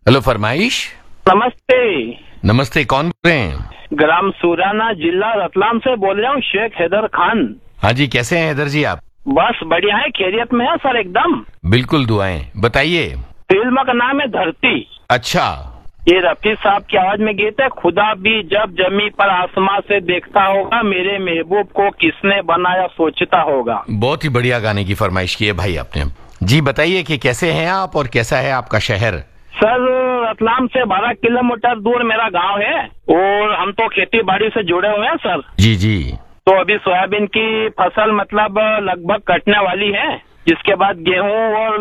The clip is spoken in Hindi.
हेलो फरमाइश। नमस्ते। नमस्ते, कौन बोल रहे हैं? ग्राम सुराना, जिला रतलाम से बोल रहा हूँ, शेख हैदर खान। हाँ जी, कैसे हैं हैदर जी आप? बस बढ़िया है, खैरियत में है सर एकदम। बिल्कुल, दुआएं। बताइए। फिल्म का नाम है धरती। अच्छा। ये रफी साहब की आवाज में गीत है। खुदा भी जब जमी पर आसमां से देखता होगा, मेरे महबूब को किसने बनाया सोचता होगा। बहुत ही बढ़िया गाने की फरमाइश की है भाई आपने। जी बताइए कि कैसे हैं आप और कैसा है आपका शहर? सर, रतलाम से 12 किलोमीटर दूर मेरा गांव है और हम तो खेती बाड़ी से जुड़े हुए हैं सर। जी जी। तो अभी सोयाबीन की फसल मतलब लगभग कटने वाली है, जिसके बाद गेहूं और